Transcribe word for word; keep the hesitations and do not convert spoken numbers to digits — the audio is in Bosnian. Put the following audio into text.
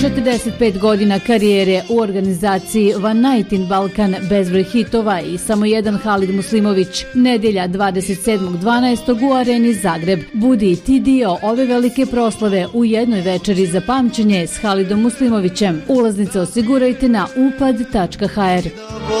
četrdeset pet godina karijere u organizaciji One Night in Balkan, bezbroj hitova i samo jedan Halid Muslimović. Nedjelja dvadeset sedmog dvanaestog u Areni Zagreb. Budi i ti dio ove velike proslave u jednoj večeri za pamćenje s Halidom Muslimovićem. Ulaznice osigurajte na upad tačka ha er.